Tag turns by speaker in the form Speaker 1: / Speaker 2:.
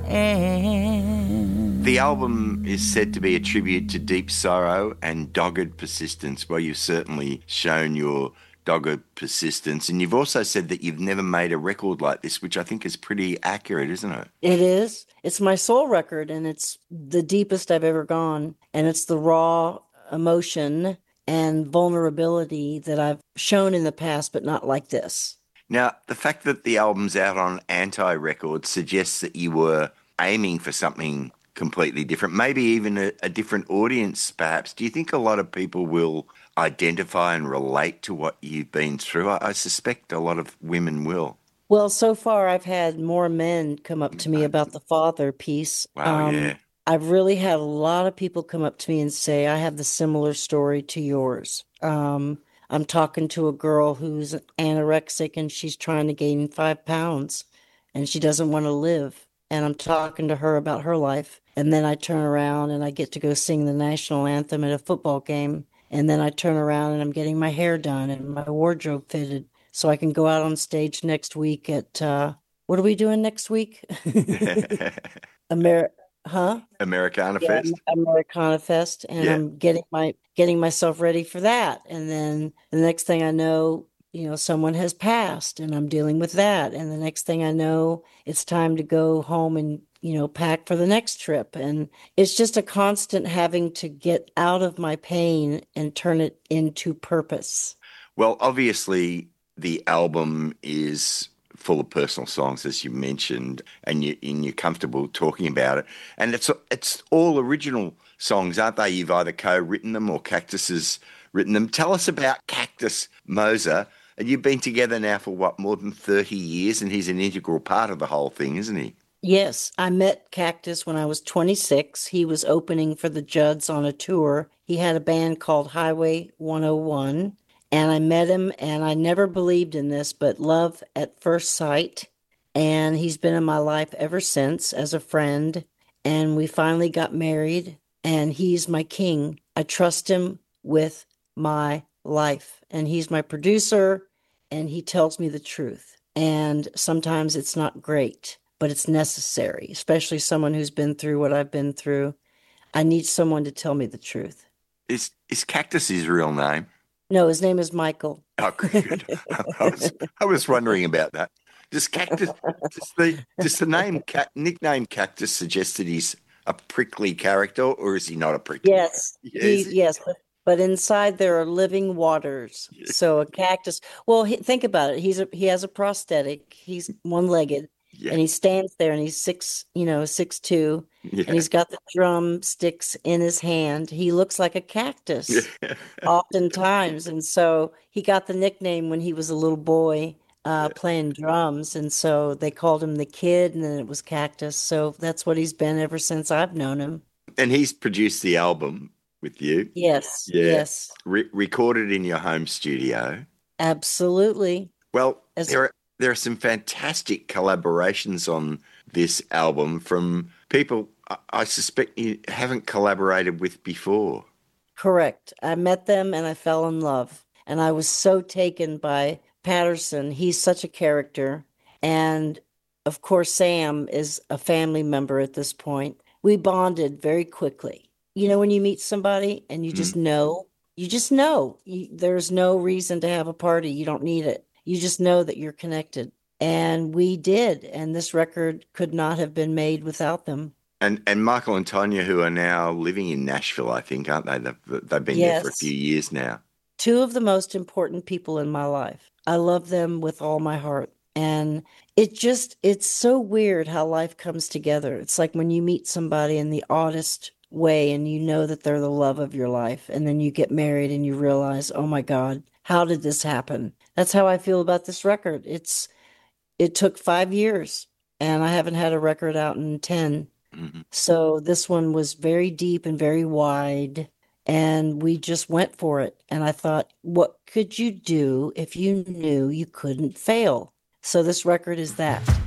Speaker 1: The album is said to be a tribute to deep sorrow and dogged persistence. Well, you've certainly shown your dogged persistence. And you've also said that you've never made a record like this, which I think is pretty accurate, isn't it?
Speaker 2: It is. It's my soul record, and it's the deepest I've ever gone. And it's the raw emotion and vulnerability that I've shown in the past, but not like this.
Speaker 1: Now, the fact that the album's out on Anti Records suggests that you were aiming for something completely different, maybe even a different audience, perhaps. Do you think a lot of people will identify and relate to what you've been through? I suspect a lot of women will.
Speaker 2: Well, so far I've had more men come up to me about the father piece.
Speaker 1: Wow, yeah.
Speaker 2: I've really had a lot of people come up to me and say, I have the similar story to yours. I'm talking to a girl who's anorexic and she's trying to gain 5 pounds and she doesn't want to live. And I'm talking to her about her life. And then I turn around and I get to go sing the national anthem at a football game. And then I turn around and I'm getting my hair done and my wardrobe fitted so I can go out on stage next week at what are we doing next week? Amer huh?
Speaker 1: Americana
Speaker 2: Yeah,
Speaker 1: Fest?
Speaker 2: Americana Fest, and
Speaker 1: Yeah.
Speaker 2: I'm getting myself ready for that. And then the next thing I know, someone has passed and I'm dealing with that. And the next thing I know, it's time to go home and, pack for the next trip. And it's just a constant having to get out of my pain and turn it into purpose.
Speaker 1: Well, obviously, the album is full of personal songs, as you mentioned, and you're comfortable talking about it. And it's all original songs, aren't they? You've either co-written them or Cactus has written them. Tell us about Cactus Moser. And you've been together now for what, more than 30 years, and he's an integral part of the whole thing, isn't he?
Speaker 2: Yes, I met Cactus when I was 26. He was opening for the Judds on a tour. He had a band called Highway 101, and I met him, and I never believed in this, but love at first sight. And he's been in my life ever since as a friend. And we finally got married, and he's my king. I trust him with my life, and he's my producer, and he tells me the truth. And sometimes it's not great, but it's necessary, especially someone who's been through what I've been through. I need someone to tell me the truth.
Speaker 1: Is Cactus his real name?
Speaker 2: No, his name is Michael.
Speaker 1: Oh, good. I was wondering about that. Does Cactus, does the nickname Cactus suggest that he's a prickly character, or is he not a prickly character?
Speaker 2: Yes,
Speaker 1: Yeah, is he?
Speaker 2: yes, but inside there are living waters.
Speaker 1: Yeah.
Speaker 2: So a cactus. Well, think about it. He has a prosthetic. He's one-legged,
Speaker 1: Yeah.
Speaker 2: and he stands there, and he's 6'2", and
Speaker 1: Yeah.
Speaker 2: he's got the drumsticks in his hand. He looks like a cactus
Speaker 1: Yeah.
Speaker 2: oftentimes, and so he got the nickname when he was a little boy
Speaker 1: Yeah.
Speaker 2: playing drums, and so they called him the Kid, and then it was Cactus. So that's what he's been ever since I've known him.
Speaker 1: And he's produced the album with you.
Speaker 2: Yes,
Speaker 1: Yeah.
Speaker 2: yes,
Speaker 1: Recorded in your home studio.
Speaker 2: absolutely.
Speaker 1: Well,
Speaker 2: As
Speaker 1: there are some fantastic collaborations on this album from people I suspect you haven't collaborated with before.
Speaker 2: correct. I met them and I fell in love. And I was so taken by Patterson. He's such a character. And of course, Sam is a family member at this point. We bonded very quickly. When you meet somebody and
Speaker 1: Mm.
Speaker 2: you just know. There's no reason to have a party. You don't need it. You just know that you're connected. And we did. And this record could not have been made without them.
Speaker 1: And Michael and Tonya, who are now living in Nashville, I think, aren't they? They've been there for a few
Speaker 2: Yes.
Speaker 1: years now.
Speaker 2: Two of the most important people in my life. I love them with all my heart. And it's so weird how life comes together. It's like when you meet somebody in the oddest way and you know that they're the love of your life. And then you get married and you realize, oh my God, how did this happen? That's how I feel about this record. It took 5 years and I haven't had a record out in 10.
Speaker 1: Mhm.
Speaker 2: So this one was very deep and very wide, and we just went for it. And I thought, what could you do if you knew you couldn't fail? So this record is that.